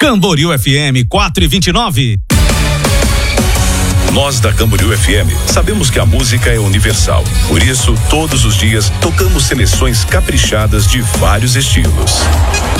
Camboriú FM 4:29. Nós da Camboriú FM sabemos que a música é universal. Por isso, todos os dias tocamos seleções caprichadas de vários estilos.